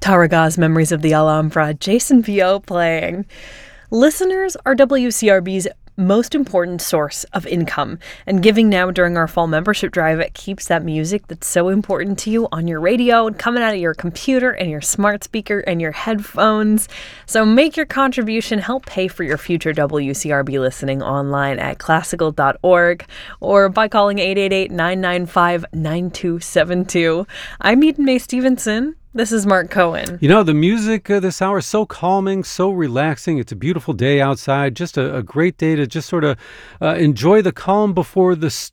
Caragaz Memories of the Alhambra, Jason Vio playing. Listeners are WCRB's most important source of income, and giving now during our fall membership drive, it keeps that music that's so important to you on your radio and coming out of your computer and your smart speaker and your headphones. So make your contribution, help pay for your future WCRB listening online at classical.org or by calling 888-995-9272. I'm Eden Mae Stevenson. This is Mark Cohen. You know, the music this hour is so calming, so relaxing. It's a beautiful day outside, just a great day to just sort of enjoy the calm before the storm.